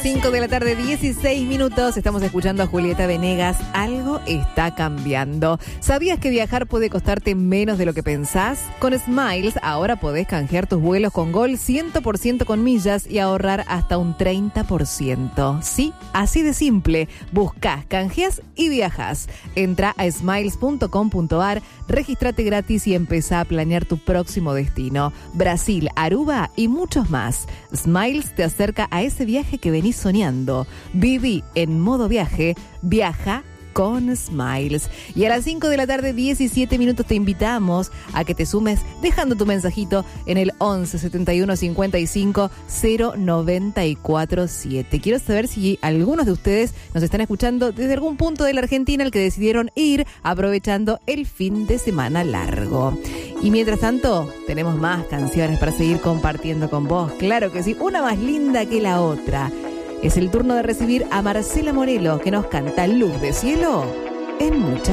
5 de la tarde, 16 minutos. Estamos escuchando a Julieta Venegas. Algo está cambiando. ¿Sabías que viajar puede costarte menos de lo que pensás? Con Smiles ahora podés canjear tus vuelos con Gol 100% con millas y ahorrar hasta un 30%. Sí, así de simple. Buscás, canjeás y viajás. Entra a smiles.com.ar, regístrate gratis y empezá a planear tu próximo destino. Brasil, Aruba y muchos más. Smiles te acerca a ese viaje que venís soñando. Viví en modo viaje, viaja con Smiles. Y a las 5 de la tarde, 17 minutos, te invitamos a que te sumes dejando tu mensajito en el 11 71 55 094 7. Quiero saber si algunos de ustedes nos están escuchando desde algún punto de la Argentina al que decidieron ir aprovechando el fin de semana largo. Y mientras tanto, tenemos más canciones para seguir compartiendo con vos. Claro que sí, una más linda que la otra. Es el turno de recibir a Marcela Morelo, que nos canta Luz de Cielo en mucha